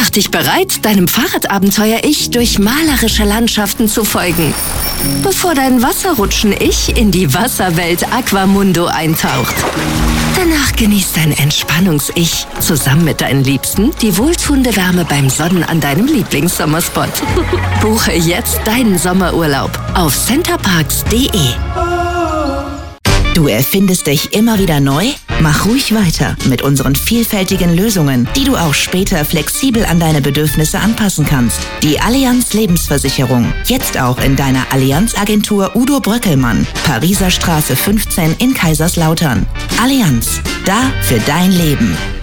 Mach dich bereit, deinem Fahrradabenteuer-Ich durch malerische Landschaften zu folgen, bevor dein Wasserrutschen-Ich in die Wasserwelt Aquamundo eintaucht. Danach genießt dein Entspannungs-Ich zusammen mit deinen Liebsten die wohltuende Wärme beim Sonnen an deinem Lieblingssommerspot. Buche jetzt deinen Sommerurlaub auf centerparks.de. Du erfindest dich immer wieder neu? Mach ruhig weiter mit unseren vielfältigen Lösungen, die du auch später flexibel an deine Bedürfnisse anpassen kannst. Die Allianz Lebensversicherung. Jetzt auch in deiner Allianz-Agentur Udo Bröckelmann. Pariser Straße 15 in Kaiserslautern. Allianz. Da für dein Leben.